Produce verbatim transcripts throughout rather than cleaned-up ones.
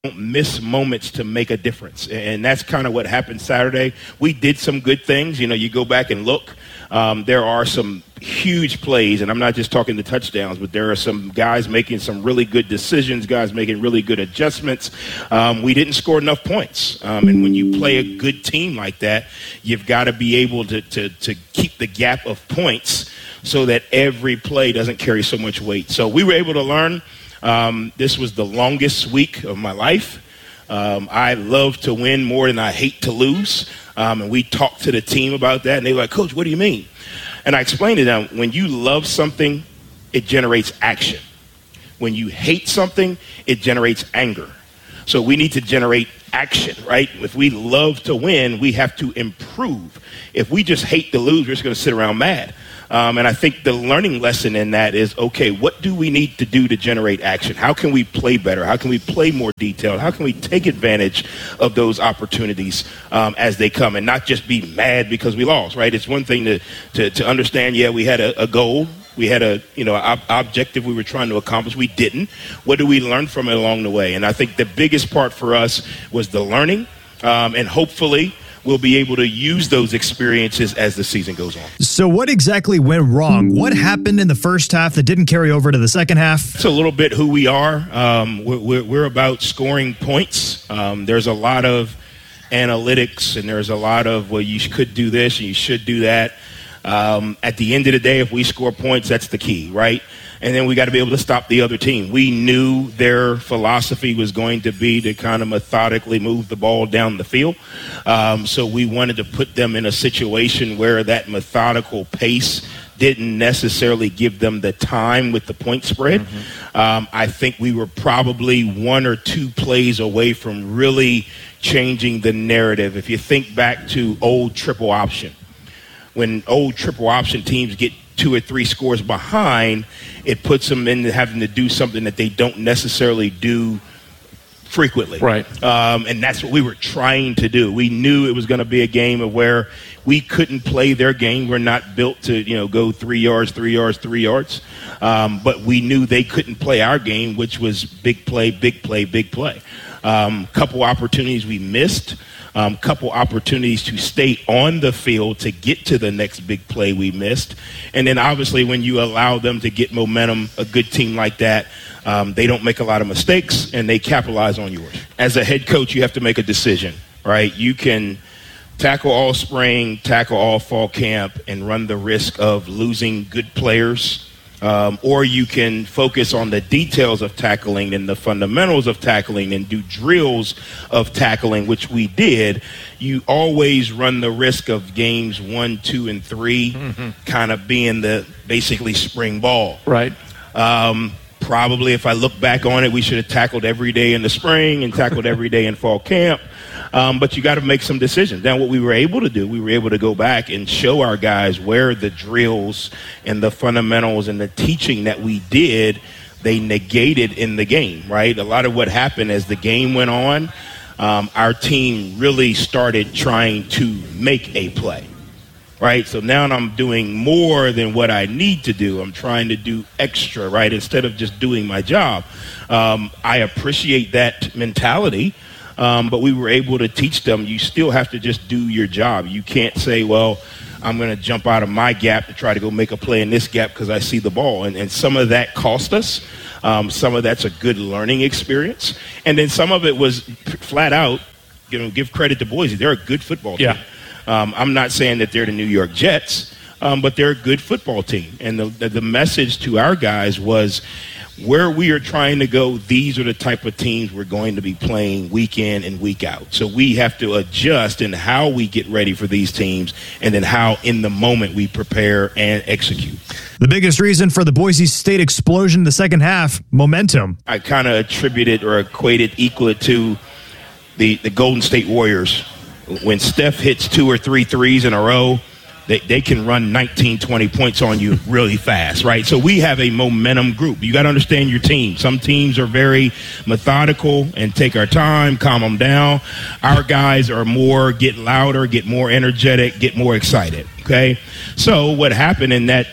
don't miss moments to make a difference. And that's kind of what happened Saturday. We did some good things. You know, you go back and look. Um, there are some huge plays, and I'm not just talking the touchdowns, but there are some guys making some really good decisions, guys making really good adjustments. Um, we didn't score enough points. Um, and when you play a good team like that, you've got to be able to, to, to keep the gap of points so that every play doesn't carry so much weight. So we were able to learn. Um, this was the longest week of my life. Um, I love to win more than I hate to lose. Um, and we talked to the team about that, and they were like, Coach, what do you mean? And I explained to them, when you love something, it generates action. When you hate something, it generates anger. So we need to generate action, right? If we love to win, we have to improve. If we just hate to lose, we're just going to sit around mad. Um, and I think the learning lesson in that is, okay, what do we need to do to generate action? How can we play better? How can we play more detailed? How can we take advantage of those opportunities um, as they come and not just be mad because we lost, right? It's one thing to to, to understand, yeah, we had a, a goal. We had a, you know, ob- objective we were trying to accomplish. We didn't. What do we learn from it along the way? And I think the biggest part for us was the learning, um, and hopefully we'll be able to use those experiences as the season goes on. So what exactly went wrong? What happened in the first half that didn't carry over to the second half? It's a little bit who we are. Um, we're, we're about scoring points. Um, there's a lot of analytics, and there's a lot of, well, you could do this and you should do that. Um, at the end of the day, if we score points, that's the key, right? And then we got to be able to stop the other team. We knew their philosophy was going to be to kind of methodically move the ball down the field. Um, so we wanted to put them in a situation where that methodical pace didn't necessarily give them the time with the point spread. Mm-hmm. Um, I think we were probably one or two plays away from really changing the narrative. If you think back to old triple option, when old triple option teams get two or three scores behind, it puts them into having to do something that they don't necessarily do frequently. Right. Um, and that's what we were trying to do. We knew it was going to be a game of where we couldn't play their game. We're not built to, you know, go three yards, three yards, three yards. Um, but we knew they couldn't play our game, which was big play, big play, big play. Um, couple opportunities we missed. Um, couple opportunities to stay on the field to get to the next big play we missed. And then obviously when you allow them to get momentum, a good team like that, um, they don't make a lot of mistakes and they capitalize on yours. As a head coach, you have to make a decision, right? You can tackle all spring, tackle all fall camp, and run the risk of losing good players. Um, or you can focus on the details of tackling and the fundamentals of tackling and do drills of tackling, which we did. You always run the risk of games one, two, and three mm-hmm. kind of being the basically spring ball. Right. Um, probably if I look back on it, we should have tackled every day in the spring and tackled every day in fall camp. Um, but you got to make some decisions. Now, what we were able to do, we were able to go back and show our guys where the drills and the fundamentals and the teaching that we did, they negated in the game, right? A lot of what happened as the game went on, um, our team really started trying to make a play, right? So now I'm doing more than what I need to do. I'm trying to do extra, right, instead of just doing my job. Um, I appreciate that mentality. Um, but we were able to teach them you still have to just do your job. You can't say, well, I'm going to jump out of my gap to try to go make a play in this gap because I see the ball. And, and some of that cost us. Um, some of that's a good learning experience. And then some of it was flat out, you know, give credit to Boise. They're a good football team. Yeah. Um, I'm not saying that they're the New York Jets, um, but they're a good football team. And the, the, the message to our guys was, where we are trying to go, these are the type of teams we're going to be playing week in and week out. So we have to adjust in how we get ready for these teams and then how in the moment we prepare and execute. The biggest reason for the Boise State explosion in the second half, momentum. I kind of attributed or equated equal it to the, the Golden State Warriors. When Steph hits two or three threes in a row, They, they can run nineteen, twenty points on you really fast, right? So we have a momentum group. You got to understand your team. Some teams are very methodical and take our time, calm them down. Our guys are more get louder, get more energetic, get more excited, okay? So what happened in that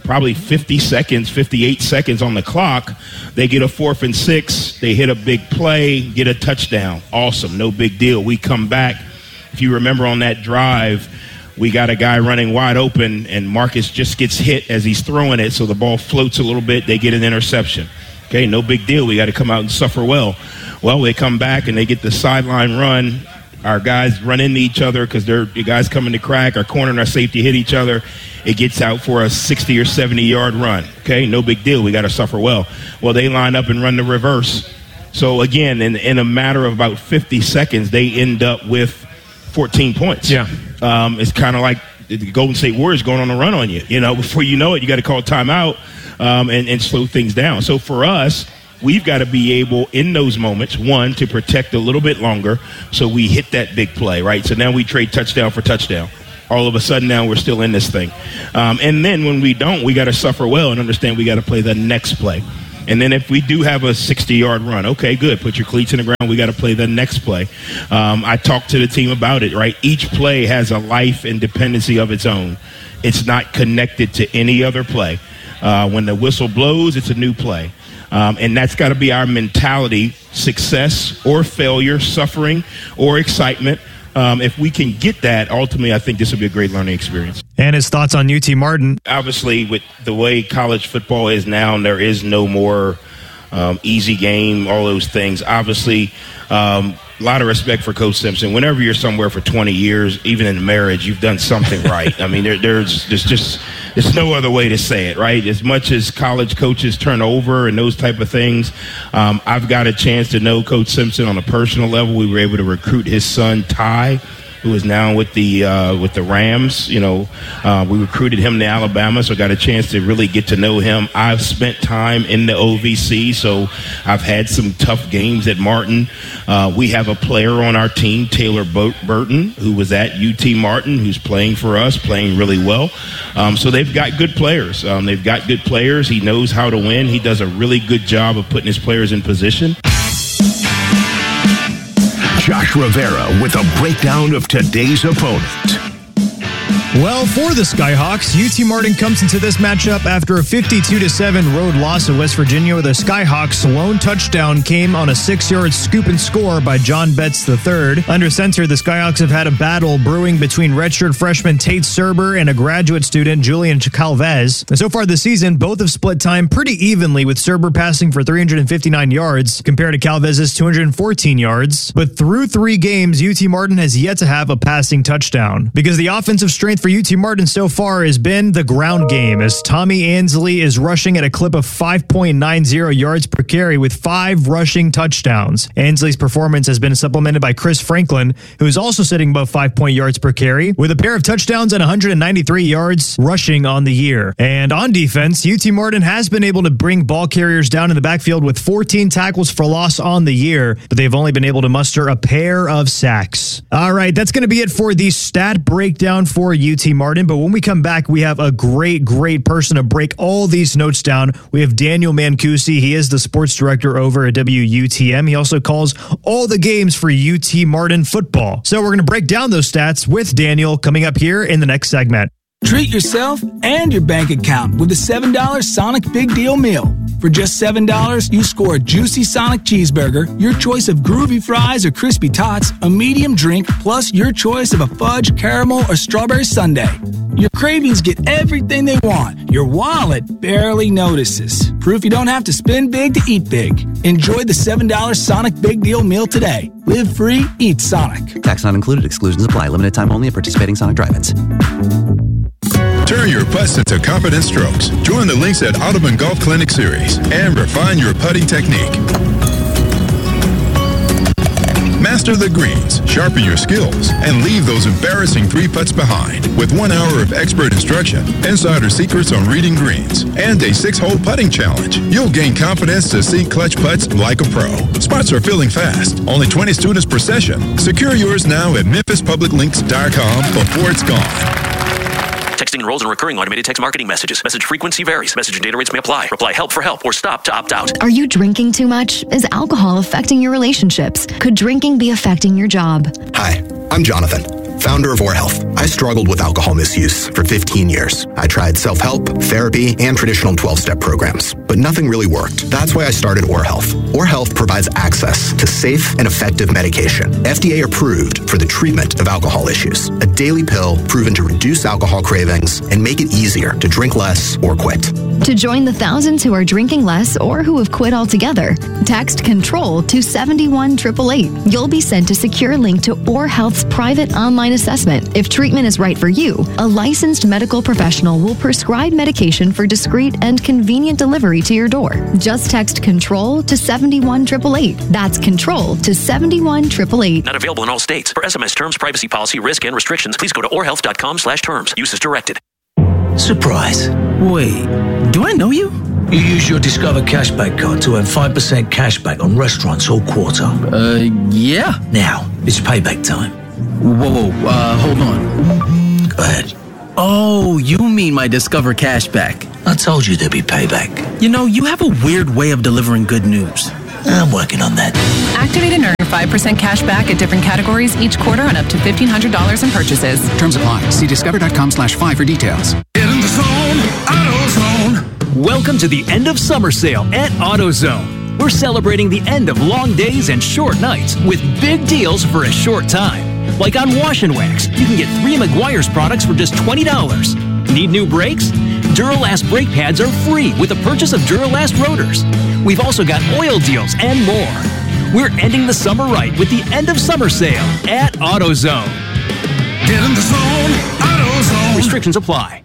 probably fifty seconds, fifty-eight seconds on the clock. They get a fourth and six. They hit a big play, get a touchdown. Awesome. No big deal. We come back. If you remember on that drive, we got a guy running wide open, and Marcus just gets hit as he's throwing it, so the ball floats a little bit. They get an interception. Okay, no big deal. We got to come out and suffer well. Well, they come back, and they get the sideline run. Our guys run into each other because they're the guys coming to crack. Our corner and our safety hit each other. It gets out for a sixty or seventy-yard run. Okay, no big deal. We got to suffer well. Well, they line up and run the reverse. So, again, in, in a matter of about fifty seconds, they end up with fourteen points. Yeah. Um, it's kind of like the Golden State Warriors going on a run on you. You know, before you know it, you got to call timeout um, and, and slow things down. So for us, we've got to be able in those moments, one, to protect a little bit longer so we hit that big play, right? So now we trade touchdown for touchdown. All of a sudden now we're still in this thing. Um, and then when we don't, we got to suffer well and understand we got to play the next play. And then if we do have a sixty-yard run, okay, good. Put your cleats in the ground. We got to play the next play. Um, I talked to the team about it, right? Each play has a life and dependency of its own. It's not connected to any other play. Uh, when the whistle blows, it's a new play. Um, and that's got to be our mentality, success or failure, suffering or excitement. Um, if we can get that, ultimately, I think this will be a great learning experience. And his thoughts on U T Martin. Obviously, with the way college football is now, there is no more um, easy game, all those things. Obviously, um, a lot of respect for Coach Simpson. Whenever you're somewhere for twenty years, even in marriage, you've done something right. I mean, there, there's, there's just there's no other way to say it, right? As much as college coaches turn over and those type of things, um, I've got a chance to know Coach Simpson on a personal level. We were able to recruit his son, Ty, who is now with the uh, with the Rams. You know, uh, we recruited him to Alabama, so I got a chance to really get to know him. I've spent time in the O V C, so I've had some tough games at Martin. Uh, we have a player on our team, Taylor Burton, who was at U T Martin, who's playing for us, playing really well. Um, so they've got good players. Um, they've got good players. He knows how to win. He does a really good job of putting his players in position. Josh Rivera with a breakdown of today's opponent. Well, for the Skyhawks, U T Martin comes into this matchup after a fifty-two to seven road loss at West Virginia, where the Skyhawks' lone touchdown came on a six-yard scoop and score by John Betts the third. Under center, the Skyhawks have had a battle brewing between redshirt freshman Tate Serber and a graduate student, Julian Calvez. And so far this season, both have split time pretty evenly, with Serber passing for three hundred fifty-nine yards compared to Calvez's two hundred fourteen yards. But through three games, U T Martin has yet to have a passing touchdown, because the offensive strength for U T Martin so far has been the ground game, as Tommy Ansley is rushing at a clip of five point nine zero yards per carry with five rushing touchdowns. Ansley's performance has been supplemented by Chris Franklin, who is also sitting above five point yards per carry with a pair of touchdowns and one hundred ninety-three yards rushing on the year. And on defense, U T Martin has been able to bring ball carriers down in the backfield with fourteen tackles for loss on the year, but they've only been able to muster a pair of sacks. All right, that's going to be it for the stat breakdown for U T Martin. But when we come back, we have a great, great person to break all these notes down. We have Daniel Mancusi. He is the sports director over at W U T M. He also calls all the games for U T Martin football. So we're going to break down those stats with Daniel coming up here in the next segment. Treat yourself and your bank account with a seven dollar Sonic Big Deal Meal. For just seven dollars, you score a juicy Sonic cheeseburger, your choice of groovy fries or crispy tots, a medium drink, plus your choice of a fudge, caramel, or strawberry sundae. Your cravings get everything they want. Your wallet barely notices. Proof you don't have to spend big to eat big. Enjoy the seven dollar Sonic Big Deal Meal today. Live free, eat Sonic. Tax not included. Exclusions apply. Limited time only at participating Sonic drive-ins. Turn your putts into confident strokes. Join the links at Audubon Golf Clinic Series and refine your putting technique. Master the greens, sharpen your skills, and leave those embarrassing three putts behind with one hour of expert instruction, insider secrets on reading greens, and a six-hole putting challenge. You'll gain confidence to see clutch putts like a pro. Spots are filling fast. Only twenty students per session. Secure yours now at memphis public links dot com before it's gone. Texting enrolls in recurring automated text marketing messages. Message frequency varies. Message and data rates may apply. Reply help for help or stop to opt out. Are you drinking too much? Is alcohol affecting your relationships? Could drinking be affecting your job? Hi, I'm Jonathan. founder of OrHealth. I struggled with alcohol misuse for fifteen years. I tried self-help, therapy, and traditional twelve-step programs, but nothing really worked. That's why I started OrHealth. OrHealth provides access to safe and effective medication, F D A approved for the treatment of alcohol issues. A daily pill proven to reduce alcohol cravings and make it easier to drink less or quit. To join the thousands who are drinking less or who have quit altogether, text CONTROL to seven one eight eight eight. You'll be sent a secure link to OrHealth's private online assessment. If treatment is right for you, a licensed medical professional will prescribe medication for discreet and convenient delivery to your door. Just text CONTROL to seven one eight eight eight. That's CONTROL to seven one eight eight eight. Not available in all states. For S M S terms, privacy policy, risk, and restrictions, please go to orhealth.com slash terms. Use is directed. Surprise. Wait, do I know you? You use your Discover Cashback card to earn five percent cashback on restaurants all quarter. Uh, yeah. Now, it's payback time. Whoa, whoa, uh, hold on. Go ahead. Oh, you mean my Discover Cashback. I told you there'd be payback. You know, you have a weird way of delivering good news. I'm working on that. Activate and earn five percent cash back at different categories each quarter on up to fifteen hundred dollars in purchases. Terms apply. See discover.com slash five for details. Get in the zone, AutoZone. Welcome to the end of summer sale at AutoZone. We're celebrating the end of long days and short nights with big deals for a short time. Like on Wash and Wax, you can get three Meguiar's products for just twenty dollars. Need new brakes? Duralast brake pads are free with the purchase of Duralast rotors. We've also got oil deals and more. We're ending the summer right with the end of summer sale at AutoZone. Get in the zone, AutoZone. Restrictions apply.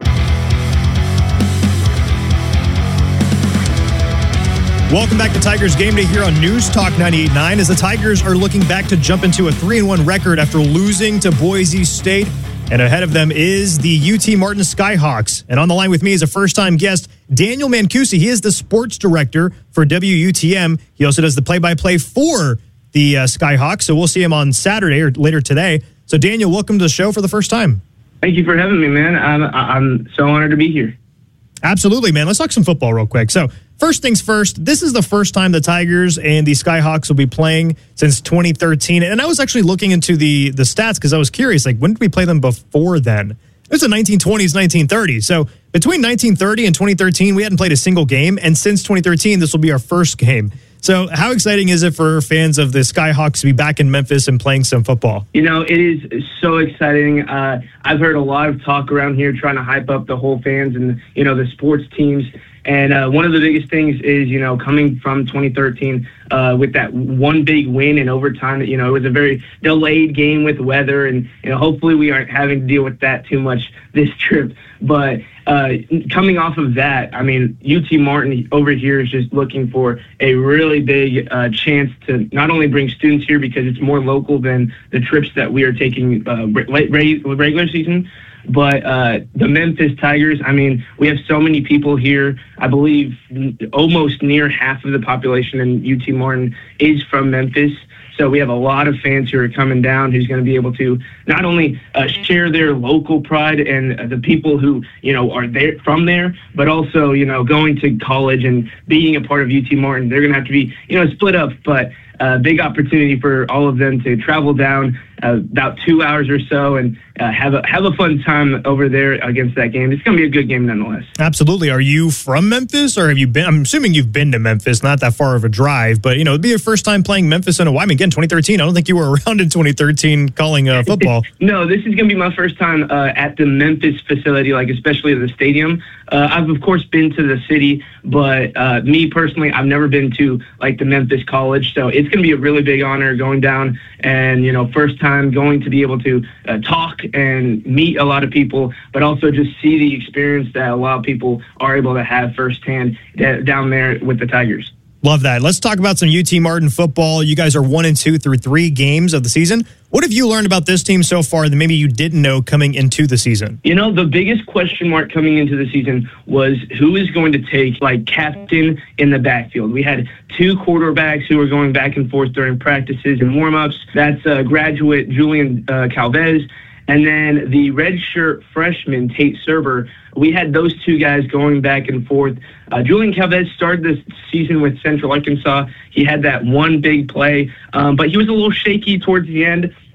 Welcome back to Tigers Game Day here on News Talk ninety-eight point nine as the Tigers are looking back to jump into a three and one record after losing to Boise State. And ahead of them is the U T Martin Skyhawks. And on the line with me is a first-time guest, Daniel Mancusi. He is the sports director for W U T M. He also does the play-by-play for the uh, Skyhawks. So we'll see him on Saturday or later today. So, Daniel, welcome to the show for the first time. Thank you for having me, man. I'm, I'm so honored to be here. Absolutely, man. Let's talk some football real quick. So, first things first, this is the first time the Tigers and the Skyhawks will be playing since twenty thirteen. And I was actually looking into the, the stats because I was curious, like, when did we play them before then? It was the nineteen twenties, nineteen thirties. So between nineteen thirty and twenty thirteen, we hadn't played a single game. And since twenty thirteen, this will be our first game. So how exciting is it for fans of the Skyhawks to be back in Memphis and playing some football? You know, it is so exciting. Uh, I've heard a lot of talk around here trying to hype up the whole fans and, you know, the sports teams. And uh, one of the biggest things is, you know, coming from twenty thirteen uh, with that one big win in overtime, you know, it was a very delayed game with weather. And, you know, hopefully we aren't having to deal with that too much this trip. But uh, coming off of that, I mean, U T Martin over here is just looking for a really big uh, chance to not only bring students here because it's more local than the trips that we are taking uh, regular season, but uh, the Memphis Tigers, I mean, we have so many people here. I believe almost near half of the population in U T Martin is from Memphis. So we have a lot of fans who are coming down who's going to be able to not only uh, share their local pride and uh, the people who, you know, are there from there, but also, you know, going to college and being a part of U T Martin. They're going to have to be, you know, split up, but a uh, big opportunity for all of them to travel down uh, about two hours or so and uh, have a have a fun time over there against that game. It's going to be a good game nonetheless. Absolutely. Are you from Memphis or have you been? I'm assuming you've been to Memphis, not that far of a drive, but, you know, it'd be your first time playing Memphis in a while. I mean, again, twenty thirteen. I don't think you were around in twenty thirteen calling uh, football. No, this is going to be my first time uh, at the Memphis facility, like especially the stadium. Uh, I've, of course, been to the city, but uh, me personally, I've never been to, like, the Memphis College. So it's going to be a really big honor going down and, you know, first time going to be able to uh, talk and meet a lot of people, but also just see the experience that a lot of people are able to have firsthand down there with the Tigers. Love that. Let's talk about some U T Martin football. You guys are one and two through three games of the season. What have you learned about this team so far that maybe you didn't know coming into the season? You know, the biggest question mark coming into the season was who is going to take, like, captain in the backfield. We had two quarterbacks who were going back and forth during practices and warm-ups. That's uh, graduate Julian uh, Calvez. And then the redshirt freshman, Tate Serber. We had those two guys going back and forth. Uh, Julian Calvez started this season with Central Arkansas. He had that one big play, um, but he was a little shaky towards the end.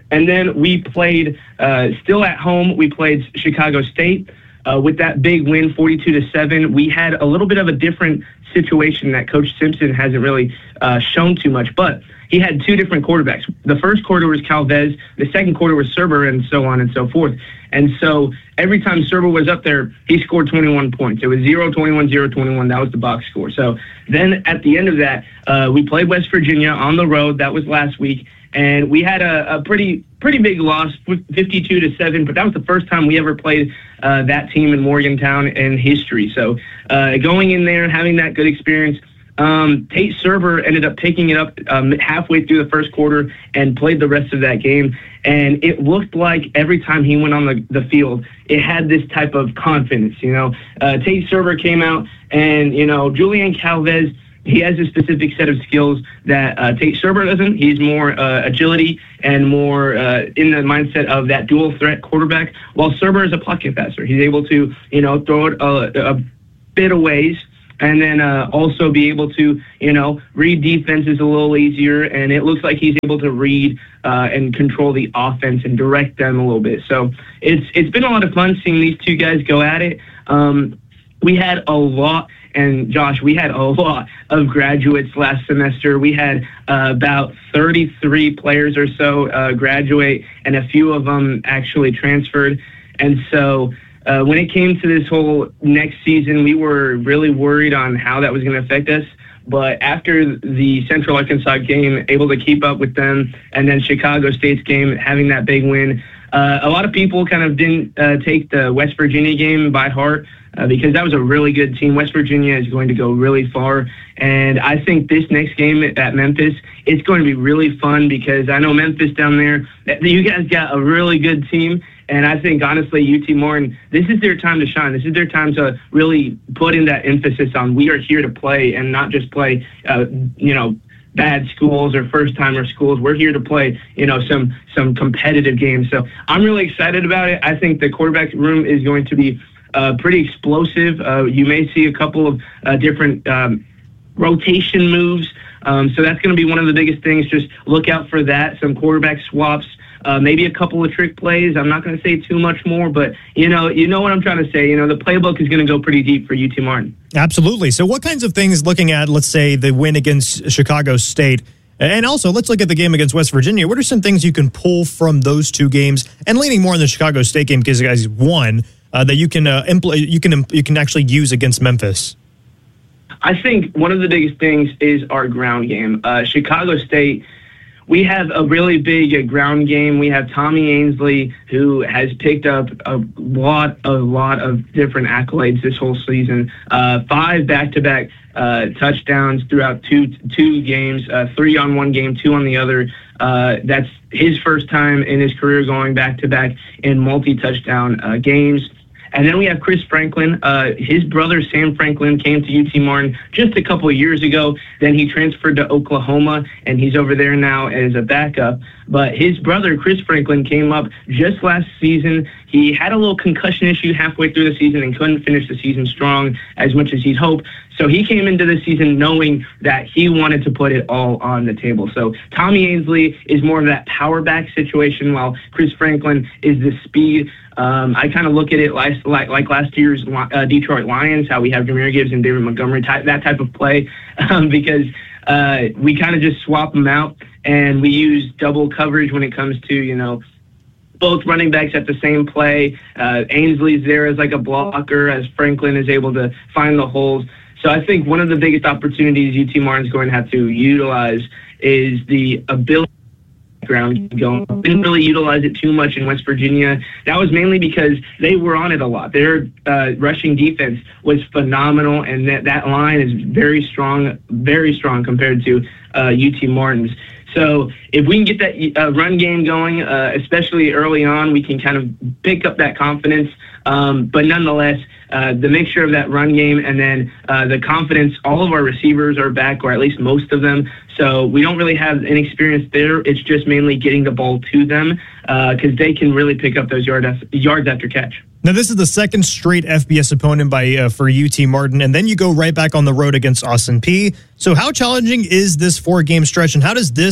And then we played, uh, still at home, we played Chicago State. Uh, with that big win, forty-two to seven, we had a little bit of a different situation that Coach Simpson hasn't really uh, shown too much. But he had two different quarterbacks. The first quarter was Calvez. The second quarter was Serber, and so on and so forth. And so every time Serber was up there, he scored twenty-one points. It was zero twenty-one, zero twenty-one. That was the box score. So then at the end of that, uh, we played West Virginia on the road. That was last week. And we had a, a pretty pretty big loss, fifty-two to seven, but that was the first time we ever played uh, that team in Morgantown in history. So uh, going in there and having that good experience, um, Tate Serber ended up picking it up um, halfway through the first quarter and played the rest of that game. And it looked like every time he went on the, the field, it had this type of confidence. You know, uh, Tate Serber came out and, you know, Julian Calvez, he has a specific set of skills that uh, Tate Serber doesn't. He's more uh, agility and more uh, in the mindset of that dual threat quarterback, while Serber is a pocket passer. He's able to, you know, throw it a, a bit of ways and then uh, also be able to, you know, read defenses a little easier. And it looks like he's able to read uh, and control the offense and direct them a little bit. So it's it's been a lot of fun seeing these two guys go at it. Um, we had a lot. And Josh, we had a lot of graduates last semester. We had uh, about thirty-three players or so uh, graduate, and a few of them actually transferred. And so uh, when it came to this whole next season, we were really worried on how that was going to affect us. But after the Central Arkansas game, able to keep up with them, and then Chicago State's game, having that big win, uh, a lot of people kind of didn't uh, take the West Virginia game by heart. Uh, because that was a really good team. West Virginia is going to go really far. And I think this next game at Memphis, it's going to be really fun because I know Memphis down there, you guys got a really good team. And I think, honestly, U T Martin, this is their time to shine. This is their time to really put in that emphasis on we are here to play and not just play, uh, you know, bad schools or first-timer schools. We're here to play, you know, some some competitive games. So I'm really excited about it. I think the quarterback room is going to be Uh, pretty explosive. Uh, you may see a couple of uh, different um, rotation moves. Um, so that's going to be one of the biggest things. Just look out for that. Some quarterback swaps, uh, maybe a couple of trick plays. I'm not going to say too much more, but you know, you know what I'm trying to say. You know, the playbook is going to go pretty deep for U T Martin. Absolutely. So what kinds of things, looking at, let's say, the win against Chicago State, and also let's look at the game against West Virginia. What are some things you can pull from those two games? And leaning more on the Chicago State game because you guys won. Uh, that you can uh, impl- you can you can actually use against Memphis? I think one of the biggest things is our ground game. Uh, Chicago State, we have a really big uh, ground game. We have Tommy Ainsley, who has picked up a lot, a lot of different accolades this whole season. Uh, five back-to-back uh, touchdowns throughout two two games, uh, three on one game, two on the other. Uh, that's his first time in his career going back-to-back in multi-touchdown uh, games. And then we have Chris Franklin. Uh, his brother, Sam Franklin, came to U T Martin just a couple of years ago. Then he transferred to Oklahoma, and he's over there now as a backup. But his brother, Chris Franklin, came up just last season. He had a little concussion issue halfway through the season and couldn't finish the season strong as much as he'd hoped. So he came into the season knowing that he wanted to put it all on the table. So Tommy Ainsley is more of that power back situation, while Chris Franklin is the speed. Um, I kind of look at it like, like, like last year's uh, Detroit Lions, how we have Jahmyr Gibbs and David Montgomery, type, that type of play, um, because uh, we kind of just swap them out, and we use double coverage when it comes to, you know, both running backs at the same play. Uh, Ainsley's there as like a blocker, as Franklin is able to find the holes. So I think one of the biggest opportunities U T Martin's going to have to utilize is the ability ground going. Didn't really utilize it too much in West Virginia. That was mainly because they were on it a lot. Their uh, rushing defense was phenomenal, and that, that line is very strong, very strong compared to uh, U T Martin's. So if we can get that uh, run game going, uh, especially early on, we can kind of pick up that confidence. Um, but nonetheless, uh, the mixture of that run game and then uh, the confidence, all of our receivers are back, or at least most of them. So we don't really have any experience there. It's just mainly getting the ball to them because uh, they can really pick up those yard af- yards after catch. Now, this is the second straight F B S opponent by uh, for U T Martin, and then you go right back on the road against Austin Peay. So how challenging is this four-game stretch, and how does this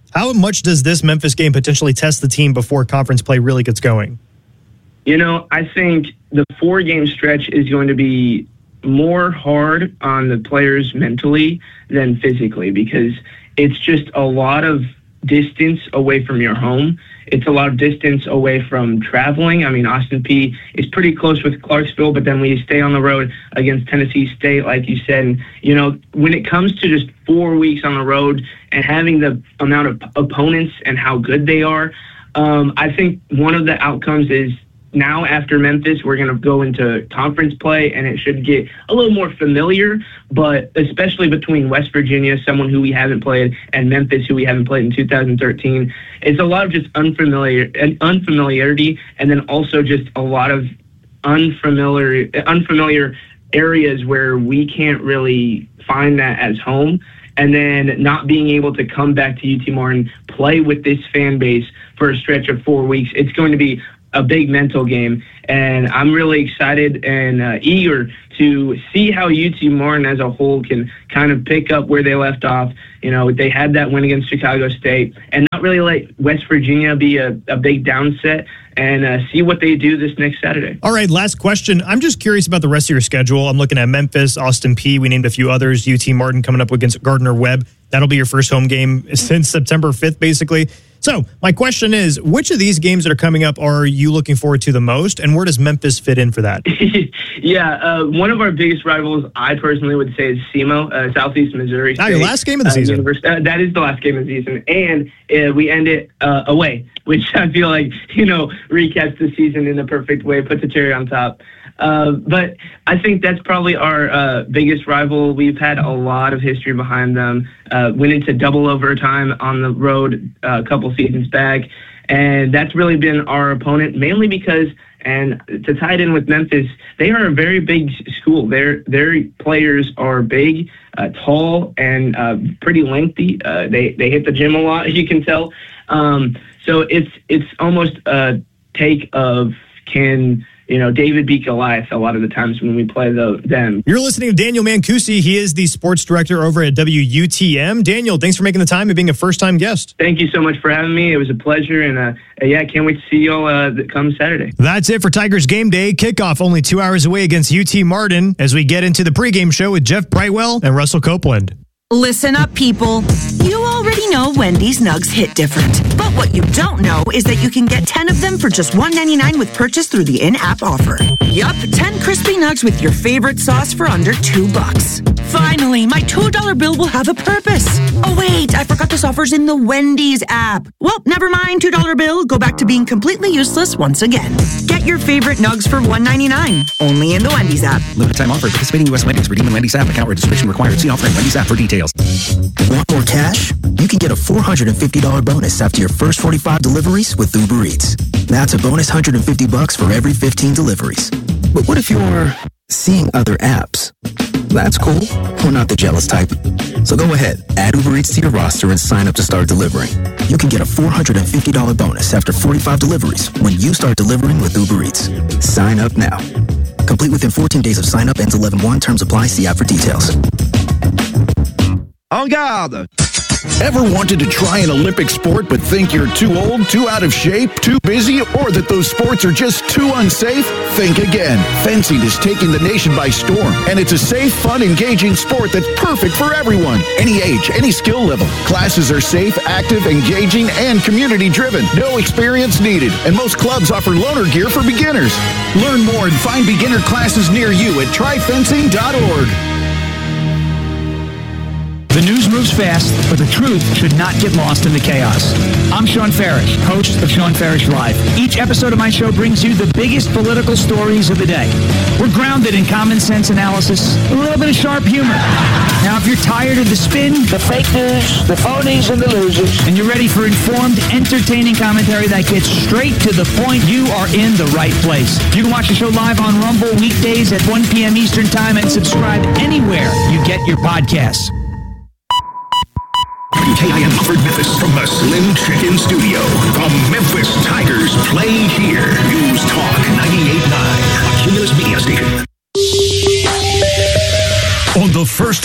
How much does this Memphis game potentially test the team before conference play really gets going? You know, I think the four-game stretch is going to be more hard on the players mentally than physically because it's just a lot of distance away from your home. It's a lot of distance away from traveling. I mean, Austin Peay is pretty close with Clarksville, but then when you stay on the road against Tennessee State, like you said, and, you know, when it comes to just four weeks on the road and having the amount of opponents and how good they are, um, I think one of the outcomes is now after Memphis, we're going to go into conference play, and it should get a little more familiar, but especially between West Virginia, someone who we haven't played, and Memphis, who we haven't played in two thousand thirteen, it's a lot of just unfamiliar unfamiliarity, and then also just a lot of unfamiliar unfamiliar areas where we can't really find that as home. And then not being able to come back to U T Martin, play with this fan base for a stretch of four weeks, it's going to be a big mental game, and I'm really excited and uh, eager to see how U T Martin as a whole can kind of pick up where they left off. You know, they had that win against Chicago State, and not really let West Virginia be a, a big downset, and uh, see what they do this next Saturday. All right, last question. I'm just curious about the rest of your schedule. I'm looking at Memphis, Austin Peay. We named a few others. U T Martin coming up against Gardner-Webb. That'll be your first home game since September fifth, basically. So my question is, which of these games that are coming up are you looking forward to the most, and where does Memphis fit in for that? yeah, uh, one of our biggest rivals, I personally would say, is S E M O, uh, Southeast Missouri State. Ah, your last game of the uh, season. Uh, that is the last game of the season, and uh, we end it uh, away, which I feel like, you know, recaps the season in the perfect way, puts a cherry on top. Uh, but I think that's probably our uh, biggest rival. We've had a lot of history behind them. Uh, went into double overtime on the road uh, a couple seasons back, and that's really been our opponent, mainly because, and to tie it in with Memphis, they are a very big school. Their their players are big, uh, tall, and uh, pretty lengthy. Uh, they they hit the gym a lot, as you can tell. Um, so it's it's almost a take of can. You know, David beat Goliath a lot of the times when we play the, them. You're listening to Daniel Mancusi. He is the sports director over at W U T M. Daniel, thanks for making the time and being a first-time guest. Thank you so much for having me. It was a pleasure, and uh, yeah, I can't wait to see you all uh, come Saturday. That's it for Tigers Game Day. Kickoff only two hours away against U T Martin as we get into the pregame show with Jeff Brightwell and Russell Copeland. Listen up, people. You already know Wendy's Nugs hit different. But what you don't know is that you can get ten of them for just one ninety-nine with purchase through the in-app offer. Yup, ten crispy nugs with your favorite sauce for under two bucks. Finally, my two dollar bill will have a purpose. Oh, wait, I forgot this offer's in the Wendy's app. Well, never mind, two dollar bill. Go back to being completely useless once again. Get your favorite nugs for one ninety-nine. Only in the Wendy's app. Limited time offer. Participating U S Wendy's. Redeem in Wendy's app. Account registration required. See offer in Wendy's app for details. Want more cash? You can get a four hundred fifty dollars bonus after your first forty-five deliveries with Uber Eats. That's a bonus one hundred fifty bucks for every fifteen deliveries. But what if you're seeing other apps? That's cool. We're not the jealous type. So go ahead, add Uber Eats to your roster and sign up to start delivering. You can get a four hundred fifty dollars bonus after forty-five deliveries when you start delivering with Uber Eats. Sign up now. Complete within fourteen days of sign up. Ends eleven one. Terms apply. See app for details. En garde! Ever wanted to try an Olympic sport but think you're too old, too out of shape, too busy, or that those sports are just too unsafe? Think again. Fencing is taking the nation by storm, and it's a safe, fun, engaging sport that's perfect for everyone. Any age, any skill level. Classes are safe, active, engaging, and community-driven. No experience needed, and most clubs offer loaner gear for beginners. Learn more and find beginner classes near you at try fencing dot org. The news moves fast, but the truth should not get lost in the chaos. I'm Sean Farish, host of Sean Farish Live. Each episode of my show brings you the biggest political stories of the day. We're grounded in common sense analysis, a little bit of sharp humor. Now, if you're tired of the spin, the fake news, the phonies, and the losers, and you're ready for informed, entertaining commentary that gets straight to the point, you are in the right place. You can watch the show live on Rumble weekdays at one p.m. Eastern Time and subscribe anywhere you get your podcasts. W K I N offered Memphis from the Slim Chicken Studio. The Memphis Tigers play here. News Talk ninety-eight point nine, a Cumulus Media Station. On the first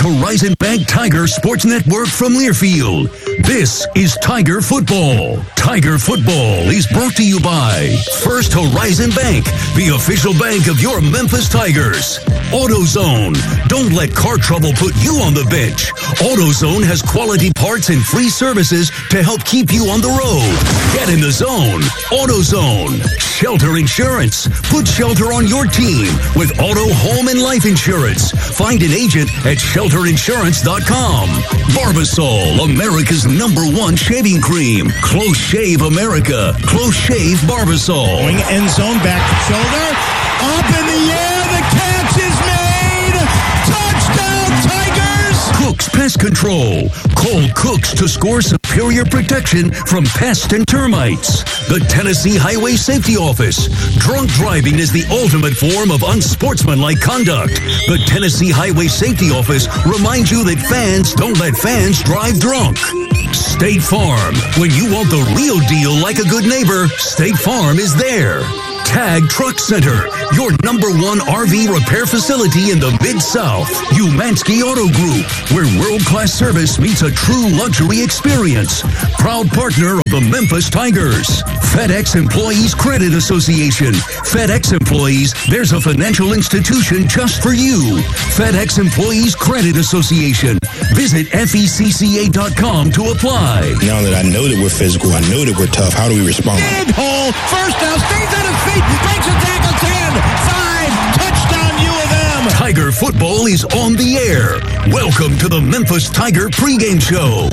Horizon Bank Tiger Sports Network from Learfield. This is Tiger Football. Tiger Football is brought to you by First Horizon Bank, the official bank of your Memphis Tigers. AutoZone. Don't let car trouble put you on the bench. AutoZone has quality parts and free services to help keep you on the road. Get in the zone. AutoZone. Shelter Insurance. Put shelter on your team with auto, home, and life insurance. Find an agent at shelter insurance dot com. Barbasol, America's number one shaving cream. Close Shave America. Close Shave Barbasol. Going end zone, back to shoulder. Up in the air. The catch is made. Touchdown, Tigers. Cooks Pest Control. Call Cooks to score superior protection from pests and termites. The Tennessee Highway Safety Office. Drunk driving is the ultimate form of unsportsmanlike conduct. The Tennessee Highway Safety Office reminds you that fans don't let fans drive drunk. State Farm. When you want the real deal like a good neighbor, State Farm is there. Tag Truck Center, your number one R V repair facility in the Mid-South. Umansky Auto Group, where world-class service meets a true luxury experience. Proud partner of the Memphis Tigers. FedEx Employees Credit Association. FedEx employees, there's a financial institution just for you. FedEx Employees Credit Association. Visit F E C C A dot com to apply. Now that I know that we're physical, I know that we're tough, how do we respond? Big hole, first down, stays on his feet, breaks a tackle, ten, five, touchdown U of M. Tiger Football is on the air. Welcome to the Memphis Tiger pregame show.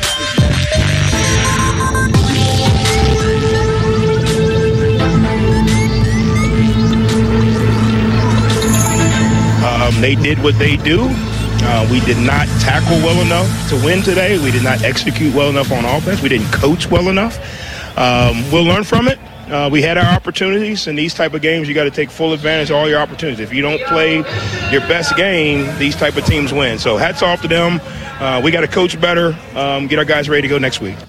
Um, they did what they do. Uh, we did not tackle well enough to win today. We did not execute well enough on offense. We didn't coach well enough. Um, we'll learn from it. Uh, we had our opportunities. In these type of games, you got to take full advantage of all your opportunities. If you don't play your best game, these type of teams win. So hats off to them. Uh, we got to coach better, um, get our guys ready to go next week.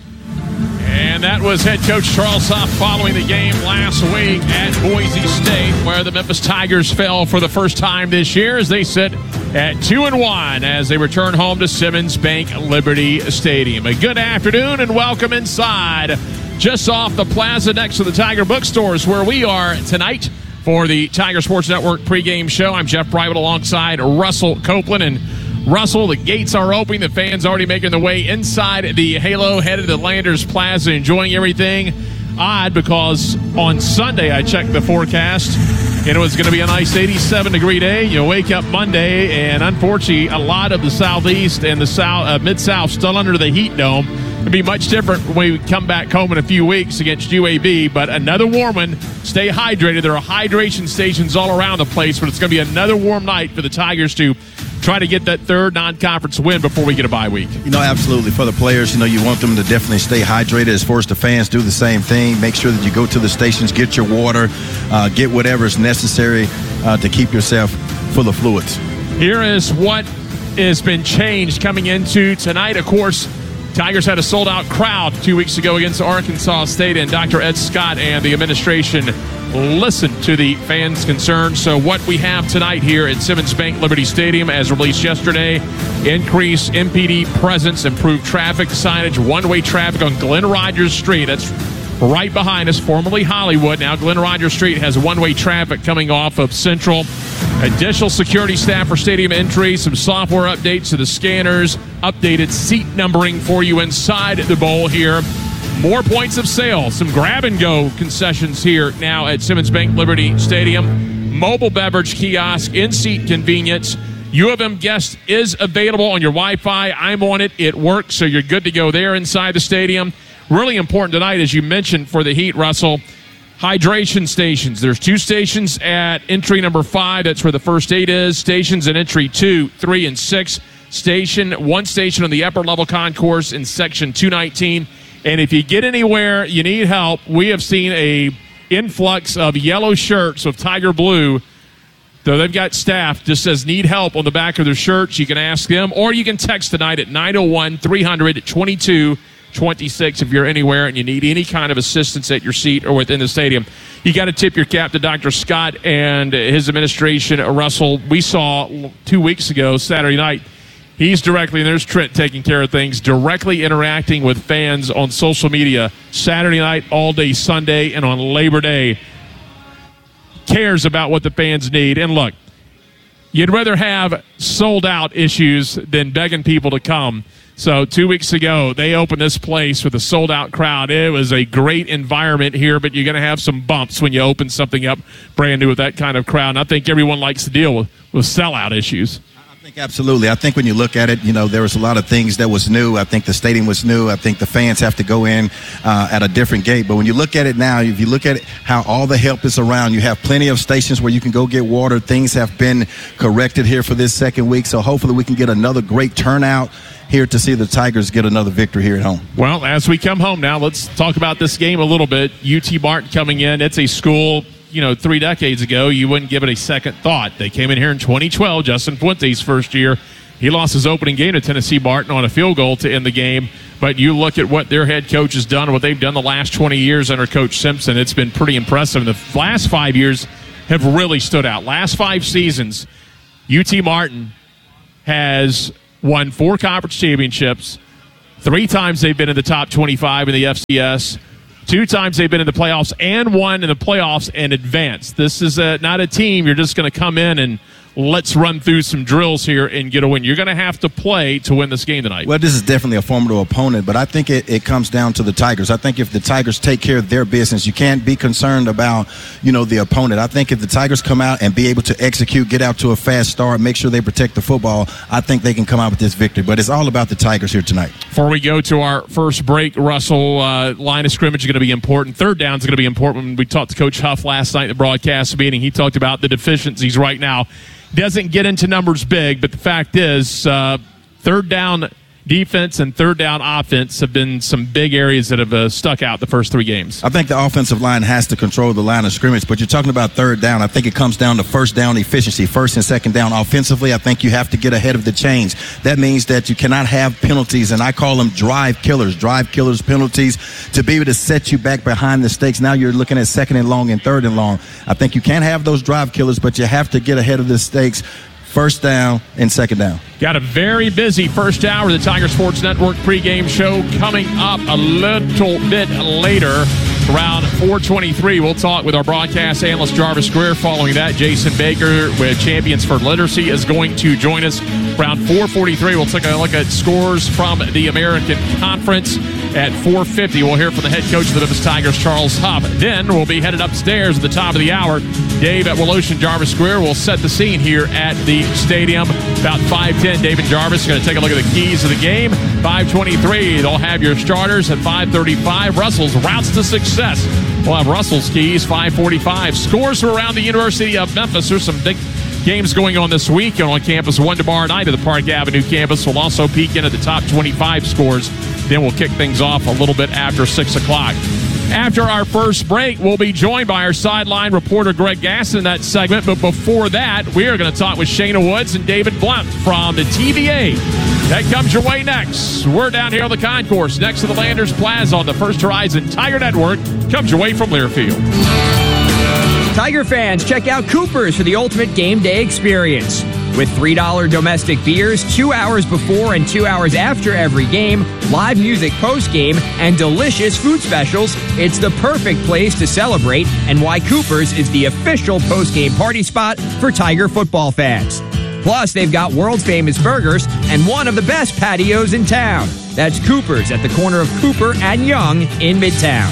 And that was head coach Charles Huff following the game last week at Boise State, where the Memphis Tigers fell for the first time this year as they sit at two and one as they return home to Simmons Bank Liberty Stadium. A good afternoon and welcome inside, just off the plaza next to the Tiger Bookstores, where we are tonight for the Tiger Sports Network pregame show. I'm Jeff Private alongside Russell Copeland. And Russell, the gates are open. The fans already making their way inside the Halo, headed to Landers Plaza, enjoying everything. Odd because on Sunday I checked the forecast and it was going to be a nice eighty-seven degree day. You wake up Monday and unfortunately a lot of the southeast and the south, uh, mid-south still under the heat dome. It'll be much different when we come back home in a few weeks against U A B, but another warm one. Stay hydrated. There are hydration stations all around the place, but it's going to be another warm night for the Tigers to try to get that third non-conference win before we get a bye week. You know, absolutely. For the players, you know, you want them to definitely stay hydrated. As far as the fans, do the same thing. Make sure that you go to the stations, get your water, uh, get whatever is necessary uh, to keep yourself full of fluids. Here is what has been changed coming into tonight. Of course, Tigers had a sold-out crowd two weeks ago against Arkansas State, and Doctor Ed Scott and the administration listened to the fans' concerns. So what we have tonight here at Simmons Bank Liberty Stadium, as released yesterday, increased M P D presence, improved traffic signage, one-way traffic on Glenn Rogers Street. That's right behind us, formerly Hollywood. Now Glenn Rogers Street has one-way traffic coming off of Central. Additional security staff for stadium entry, some software updates to the scanners, updated seat numbering for you inside the bowl here. More points of sale, some grab-and-go concessions here now at Simmons Bank Liberty Stadium. Mobile beverage kiosk, in-seat convenience. U of M guest is available on your Wi-Fi. I'm on it. It works, so you're good to go there inside the stadium. Really important tonight, as you mentioned, for the Heat, Russell, hydration stations. There's two stations at entry number five. That's where the first aid is. Stations at entry two, three, and six. Station, one station on the upper level concourse in section two nineteen. And if you get anywhere you need help, we have seen a influx of yellow shirts with Tiger Blue. Though they've got staff, just says need help on the back of their shirts. You can ask them, or you can text tonight at nine oh one, three hundred, twenty-two twenty-six if you're anywhere and you need any kind of assistance at your seat or within the stadium. You got to tip your cap to Doctor Scott and his administration. Russell, we saw two weeks ago, Saturday night, He's directly, and there's Trent taking care of things, directly interacting with fans on social media Saturday night, all day Sunday, and on Labor Day. Cares about what the fans need. And look, you'd rather have sold-out issues than begging people to come. So two weeks ago, they opened this place with a sold-out crowd. It was a great environment here, but you're going to have some bumps when you open something up brand new with that kind of crowd. And I think everyone likes to deal with, with sellout issues. I think absolutely. I think when you look at it, you know, there was a lot of things that was new. I think the stadium was new. I think the fans have to go in uh, at a different gate. But when you look at it now, if you look at it, how all the help is around, you have plenty of stations where you can go get water. Things have been corrected here for this second week. So hopefully we can get another great turnout here to see the Tigers get another victory here at home. Well, as we come home now, let's talk about this game a little bit. U T Martin coming in. It's a school, you know, three decades ago, you wouldn't give it a second thought. They came in here in twenty twelve, Justin Fuente's first year. He lost his opening game to Tennessee Martin on a field goal to end the game. But you look at what their head coach has done, what they've done the last twenty years under Coach Simpson, it's been pretty impressive. The last five years have really stood out. Last five seasons, U T Martin has won four conference championships. Three times they've been in the top twenty-five in the F C S. Two times they've been in the playoffs and won in the playoffs and advanced. This is a, not a team you're just going to come in and let's run through some drills here and get a win. You're going to have to play to win this game tonight. Well, this is definitely a formidable opponent, but I think it, it comes down to the Tigers. I think if the Tigers take care of their business, you can't be concerned about, you know, the opponent. I think if the Tigers come out and be able to execute, get out to a fast start, make sure they protect the football, I think they can come out with this victory. But it's all about the Tigers here tonight. Before we go to our first break, Russell, uh, line of scrimmage is going to be important. Third down is going to be important. We talked to Coach Huff last night in the broadcast meeting. He talked about the deficiencies right now. Doesn't get into numbers big, but the fact is uh, third down defense and third down offense have been some big areas that have uh, stuck out the first three games. I think the offensive line has to control the line of scrimmage, but you're talking about third down. I think it comes down to first down efficiency, first and second down. Offensively, I think you have to get ahead of the chains. That means that you cannot have penalties, and I call them drive killers, drive killers penalties to be able to set you back behind the stakes. Now you're looking at second and long and third and long. I think you can't have those drive killers, but you have to get ahead of the stakes. First down and second down. Got a very busy first hour of the Tiger Sports Network pregame show coming up a little bit later. Around four twenty-three, we'll talk with our broadcast analyst Jarvis Greer. Following that, Jason Baker with Champions for Literacy is going to join us. Around four forty-three, we'll take a look at scores from the American Conference. At four fifty, we'll hear from the head coach of the Memphis Tigers, Charles Huff. Then we'll be headed upstairs at the top of the hour. Dave at Wolosh Jarvis Greer will set the scene here at the stadium. About five ten, Dave and Jarvis are going to take a look at the keys of the game. five twenty-three, they'll have your starters. At five thirty-five, Russell's routes to success. We'll have Russell's keys. five forty-five, scores from around the University of Memphis. There's some big games going on this week on campus. One tomorrow night at the Park Avenue campus. We'll also peek into the top twenty-five scores. Then we'll kick things off a little bit after six o'clock. After our first break, we'll be joined by our sideline reporter Greg Gasson in that segment. But before that, we are going to talk with Shayna Woods and David Blunt from the T V A. That comes your way next. We're down here on the concourse next to the Landers Plaza on the First Horizon Tiger Network. Comes your way from Learfield. Tiger fans, check out Cooper's for the ultimate game day experience. With three dollar domestic beers, two hours before and two hours after every game, live music post-game, and delicious food specials, it's the perfect place to celebrate and why Cooper's is the official post-game party spot for Tiger football fans. Plus, they've got world-famous burgers and one of the best patios in town. That's Cooper's at the corner of Cooper and Young in Midtown.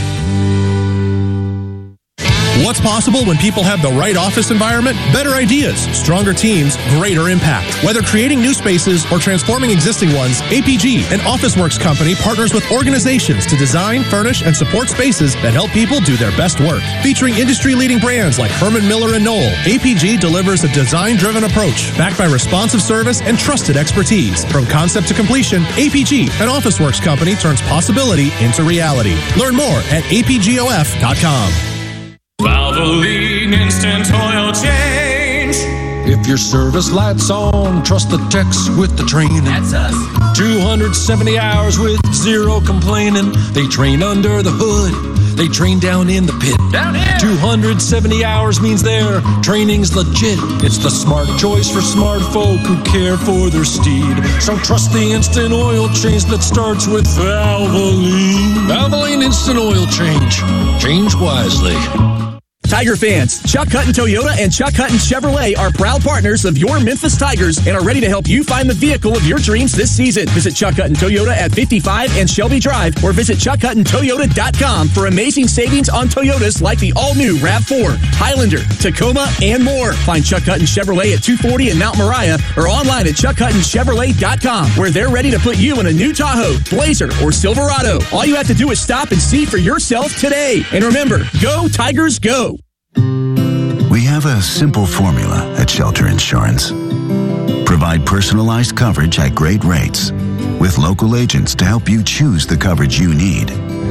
What's possible when people have the right office environment? Better ideas, stronger teams, greater impact. Whether creating new spaces or transforming existing ones, A P G, an OfficeWorks company, partners with organizations to design, furnish, and support spaces that help people do their best work. Featuring industry-leading brands like Herman Miller and Knoll, A P G delivers a design-driven approach backed by responsive service and trusted expertise. From concept to completion, A P G, an OfficeWorks company, turns possibility into reality. Learn more at A P G O F dot com. Valvoline Instant Oil Change. If your service light's on, trust the techs with the training. That's us. two hundred seventy hours with zero complaining. They train under the hood They train down in the pit. Down here. two hundred seventy hours means their training's legit. It's the smart choice for smart folk who care for their steed. So trust the instant oil change that starts with Valvoline. Valvoline Instant Oil Change. Change wisely. Tiger fans, Chuck Hutton Toyota and Chuck Hutton Chevrolet are proud partners of your Memphis Tigers and are ready to help you find the vehicle of your dreams this season. Visit Chuck Hutton Toyota at fifty-five and Shelby Drive or visit chuck hutton toyota dot com for amazing savings on Toyotas like the all-new RAV four, Highlander, Tacoma, and more. Find Chuck Hutton Chevrolet at two forty in Mount Moriah or online at chuck hutton chevrolet dot com where they're ready to put you in a new Tahoe, Blazer, or Silverado. All you have to do is stop and see for yourself today. And remember, go Tigers, go! We have a simple formula at Shelter Insurance. Provide personalized coverage at great rates with local agents to help you choose the coverage you need.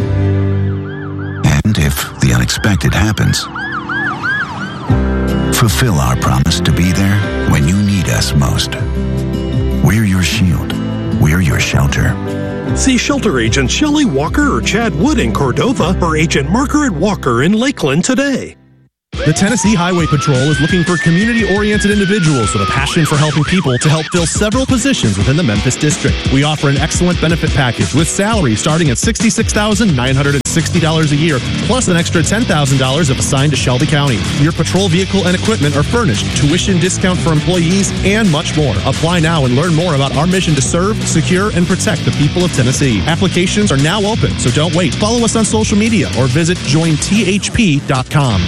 And if the unexpected happens, fulfill our promise to be there when you need us most. We're your shield. We're your shelter. See Shelter Agent Shelley Walker or Chad Wood in Cordova or Agent Margaret Walker in Lakeland today. The Tennessee Highway Patrol is looking for community-oriented individuals with a passion for helping people to help fill several positions within the Memphis District. We offer an excellent benefit package with salary starting at sixty-six thousand nine hundred sixty dollars a year, plus an extra ten thousand dollars if assigned to Shelby County. Your patrol vehicle and equipment are furnished, tuition discount for employees, and much more. Apply now and learn more about our mission to serve, secure, and protect the people of Tennessee. Applications are now open, so don't wait. Follow us on social media or visit join T H P dot com.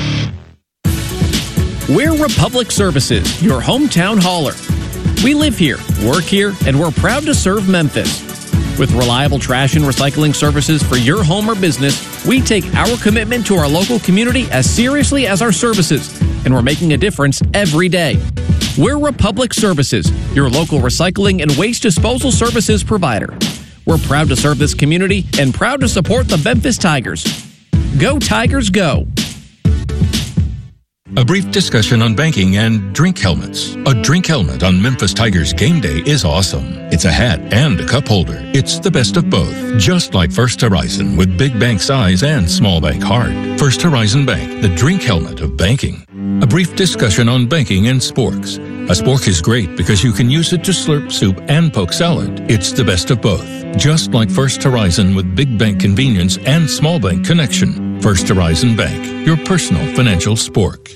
We're Republic Services, your hometown hauler. We live here, work here, and we're proud to serve Memphis. With reliable trash and recycling services for your home or business, we take our commitment to our local community as seriously as our services, and we're making a difference every day. We're Republic Services, your local recycling and waste disposal services provider. We're proud to serve this community and proud to support the Memphis Tigers. Go Tigers, go! A brief discussion on banking and drink helmets. A drink helmet on Memphis Tigers game day is awesome. It's a hat and a cup holder. It's the best of both. Just like First Horizon with big bank size and small bank heart. First Horizon Bank, the drink helmet of banking. A brief discussion on banking and sporks. A spork is great because you can use it to slurp soup and poke salad. It's the best of both. Just like First Horizon with big bank convenience and small bank connection. First Horizon Bank, your personal financial spork.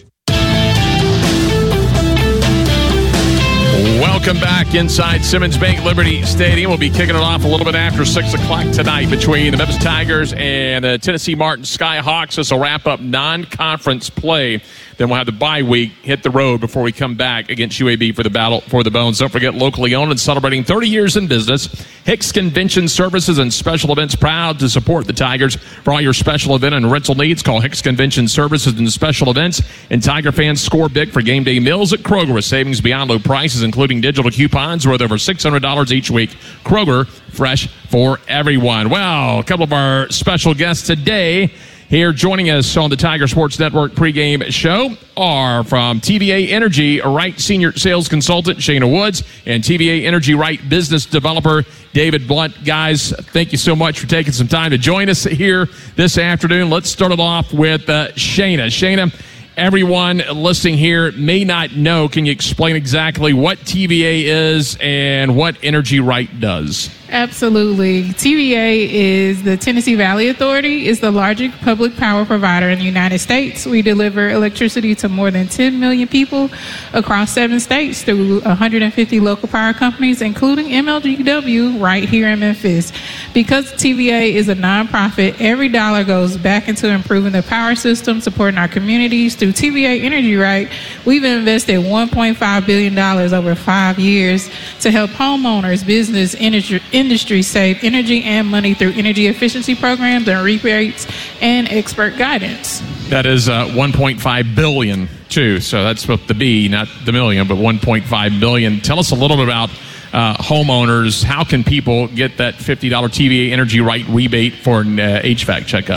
Welcome back inside Simmons Bank Liberty Stadium. We'll be kicking it off a little bit after six o'clock tonight between the Memphis Tigers and the Tennessee Martin Skyhawks. This will wrap up non-conference play. Then we'll have the bye week, hit the road before we come back against U A B for the battle for the bones. Don't forget, locally owned and celebrating thirty years in business, Hicks Convention Services and Special Events, proud to support the Tigers. For all your special event and rental needs, call Hicks Convention Services and Special Events. And Tiger fans, score big for game day meals at Kroger with savings beyond low prices, including digital coupons worth over six hundred dollars each week. Kroger, fresh for everyone. Well, a couple of our special guests today here joining us on the Tiger Sports Network pregame show are from T V A Energy, Wright Senior Sales Consultant Shayna Woods, and T V A Energy Wright Business Developer David Blunt. Guys, thank you so much for taking some time to join us here this afternoon. Let's start it off with uh, Shayna. Shayna, everyone listening here may not know. Can you explain exactly what T V A is and what Energy Wright does? Absolutely. T V A is the Tennessee Valley Authority. It's the largest public power provider in the United States. We deliver electricity to more than ten million people across seven states through one hundred fifty local power companies, including M L G W right here in Memphis. Because T V A is a nonprofit, every dollar goes back into improving the power system, supporting our communities. Through T V A Energy Right, we've invested one point five billion dollars over five years to help homeowners, business, industry, industry save energy and money through energy efficiency programs and rebates and expert guidance. That is uh, one point five billion dollars too, so that's supposed to be not the million, but one point five billion dollars. Tell us a little bit about uh, homeowners. How can people get that fifty dollars T V A Energy Right rebate for an uh, H V A C checkup?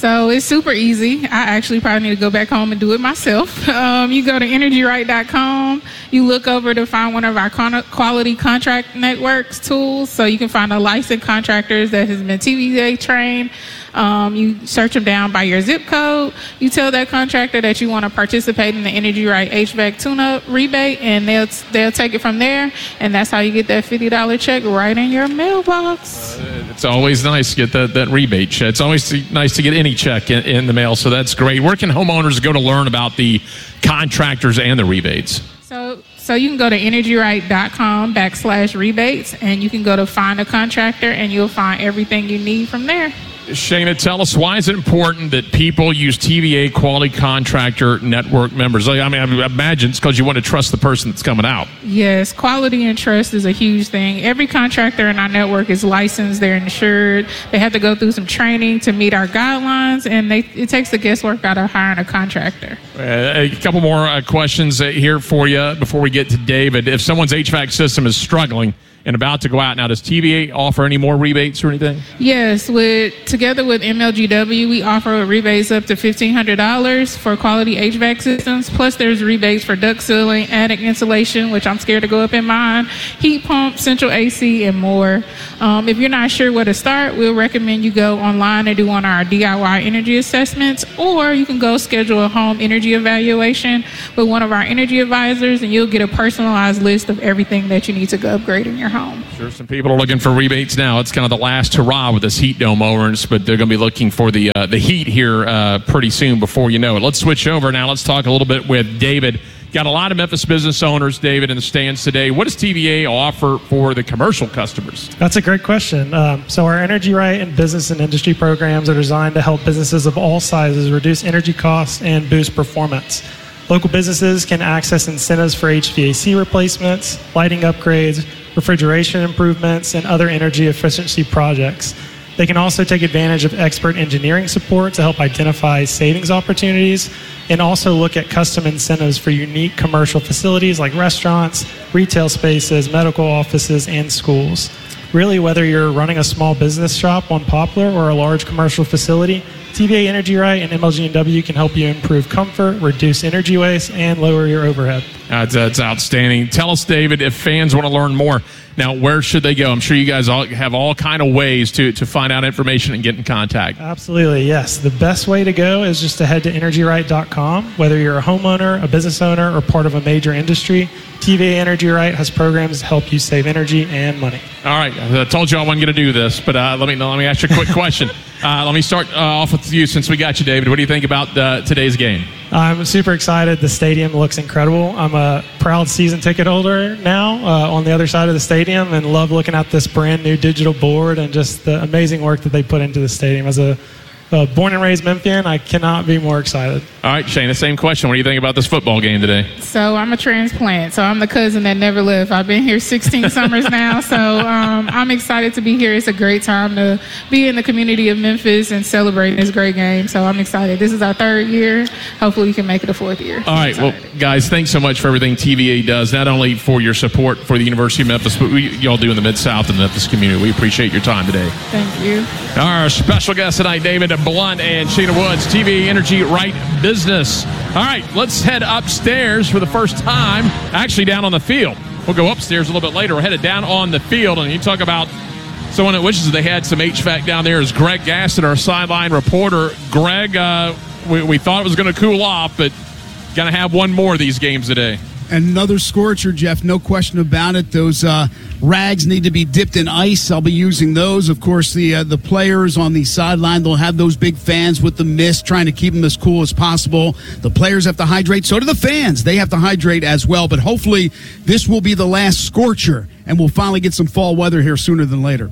So it's super easy. I actually probably need to go back home and do it myself. Um, you go to energy right dot com. You look over to find one of our con- quality contract networks tools. So you can find a licensed contractors that has been T V A trained. Um, you search them down by your zip code. You tell that contractor that you want to participate in the Energy Right H V A C tune-up rebate, and they'll they'll take it from there. And that's how you get that fifty dollars check right in your mailbox. Uh, it's always nice to get that, that rebate check. It's always nice to get any check in, in the mail, so that's great. Where can homeowners go to learn about the contractors and the rebates? So so you can go to energy right dot com backslash rebates, and you can go to find a contractor, and you'll find everything you need from there. Shayna, tell us, why is it important that people use T V A Quality Contractor Network members? I mean, I imagine it's because you want to trust the person that's coming out. Yes, quality and trust is a huge thing. Every contractor in our network is licensed. They're insured. They have to go through some training to meet our guidelines, and they, it takes the guesswork out of hiring a contractor. Uh, a couple more uh, questions uh, here for you before we get to David. If someone's H V A C system is struggling and about to go out now, does T V A offer any more rebates or anything? Yes, with together with M L G W, we offer rebates up to fifteen hundred dollars for quality H V A C systems. Plus, there's rebates for duct sealing, attic insulation, which I'm scared to go up in mine, heat pump, central A C, and more. Um, if you're not sure where to start, we'll recommend you go online and do one of our D I Y energy assessments, or you can go schedule a home energy evaluation with one of our energy advisors, and you'll get a personalized list of everything that you need to go upgrade in your home. Sure, some people are looking for rebates now. It's kind of the last hurrah with this heat dome owners, but they're going to be looking for the uh, the heat here uh, pretty soon before you know it. Let's switch over now. Let's talk a little bit with David. Got a lot of Memphis business owners, David, in the stands today. What does T V A offer for the commercial customers? That's a great question. Um, so our Energy Right and business and industry programs are designed to help businesses of all sizes reduce energy costs and boost performance. Local businesses can access incentives for H V A C replacements, lighting upgrades, refrigeration improvements, and other energy efficiency projects. They can also take advantage of expert engineering support to help identify savings opportunities and also look at custom incentives for unique commercial facilities like restaurants, retail spaces, medical offices, and schools. Really, whether you're running a small business shop on Poplar or a large commercial facility, T V A Energy Right and M L G W can help you improve comfort, reduce energy waste, and lower your overhead. That's, that's outstanding. Tell us, David, if fans want to learn more, now where should they go? I'm sure you guys all have all kind of ways to, to find out information and get in contact. Absolutely, yes. The best way to go is just to head to energy right dot com. Whether you're a homeowner, a business owner, or part of a major industry, T V A Energy Right has programs to help you save energy and money. All right, I told you I wasn't going to do this, but uh, let me let me ask you a quick question. Uh, let me start uh, off with you since we got you, David. What do you think about uh, today's game? I'm super excited. The stadium looks incredible. I'm a proud season ticket holder now uh, on the other side of the stadium and love looking at this brand new digital board and just the amazing work that they put into the stadium. As a Uh, born and raised Memphian, I cannot be more excited. All right, Shayna, same question. What do you think about this football game today? So I'm a transplant, so I'm the cousin that never left. I've been here sixteen summers now, so um, I'm excited to be here. It's a great time to be in the community of Memphis and celebrating this great game, so I'm excited. This is our third year. Hopefully we can make it a fourth year. All right, well, guys, thanks so much for everything T V A does, not only for your support for the University of Memphis, but we, y'all do in the Mid-South and the Memphis community. We appreciate your time today. Thank you. Our special guest tonight, David Blunt and Shayna Woods, T V A Energy Right Business. All right, let's head upstairs for the first time, actually down on the field. We'll go upstairs a little bit later. We're headed down on the field, and you talk about someone that wishes they had some H V A C down there is Greg Gaston, our sideline reporter. Greg, uh, we, we thought it was going to cool off, but going to have one more of these games today. Another scorcher, Jeff, no question about it. Those uh, rags need to be dipped in ice. I'll be using those. Of course, the uh, the players on the sideline, they'll have those big fans with the mist, trying to keep them as cool as possible. The players have to hydrate. So do the fans. They have to hydrate as well. But hopefully this will be the last scorcher, and we'll finally get some fall weather here sooner than later.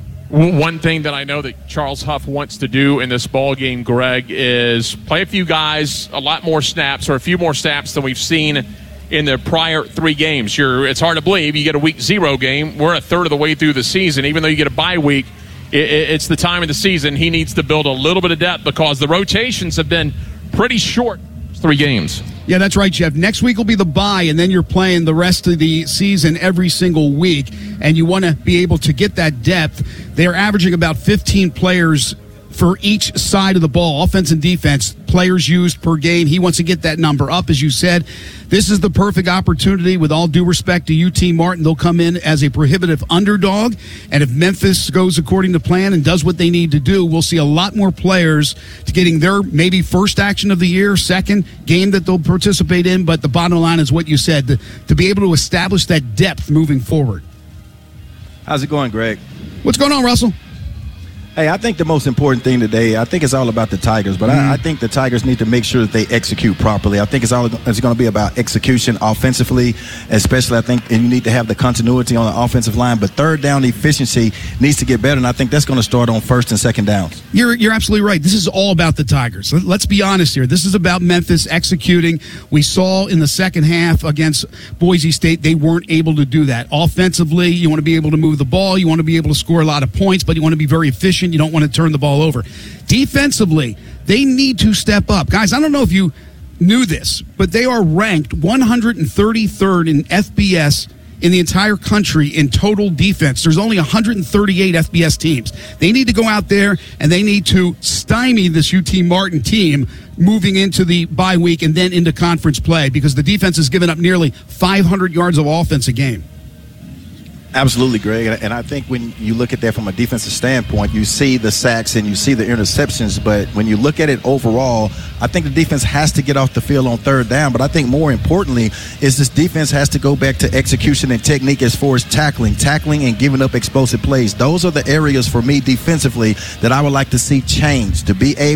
One thing that I know that Charles Huff wants to do in this ball game, Greg, is play a few guys a lot more snaps or a few more snaps than we've seen in the prior three games. You're, it's hard to believe you get a week zero game. We're a third of the way through the season. Even though you get a bye week, it, it's the time of the season. He needs to build a little bit of depth because the rotations have been pretty short. Three games. Yeah, that's right, Jeff. Next week will be the bye, and then you're playing the rest of the season every single week, and you want to be able to get that depth. They're averaging about fifteen players for each side of the ball, offense and defense, players used per game. He wants to get that number up, as you said. This is the perfect opportunity. With all due respect to U T Martin, they'll come in as a prohibitive underdog. And if Memphis goes according to plan and does what they need to do, we'll see a lot more players to getting their maybe first action of the year, second game that they'll participate in. But the bottom line is what you said, to, to be able to establish that depth moving forward. How's it going, Greg? What's going on, Russell? Hey, I think the most important thing today, I think it's all about the Tigers, but mm-hmm. I, I think the Tigers need to make sure that they execute properly. I think it's all it's going to be about execution offensively, especially I think, and you need to have the continuity on the offensive line, but third down efficiency needs to get better, and I think that's going to start on first and second downs. You're you're absolutely right. This is all about the Tigers. Let's be honest here. This is about Memphis executing. We saw in the second half against Boise State, they weren't able to do that. Offensively, you want to be able to move the ball. You want to be able to score a lot of points, but you want to be very efficient. You don't want to turn the ball over. Defensively, they need to step up. Guys, I don't know if you knew this, but they are ranked one hundred thirty-third in F B S in the entire country in total defense. There's only one hundred thirty-eight F B S teams. They need to go out there and they need to stymie this U T Martin team moving into the bye week and then into conference play, because the defense has given up nearly five hundred yards of offense a game. Absolutely, Greg. And I think when you look at that from a defensive standpoint, you see the sacks and you see the interceptions. But when you look at it overall, I think the defense has to get off the field on third down. But I think more importantly is this defense has to go back to execution and technique as far as tackling, tackling and giving up explosive plays. Those are the areas for me defensively that I would like to see change, to be able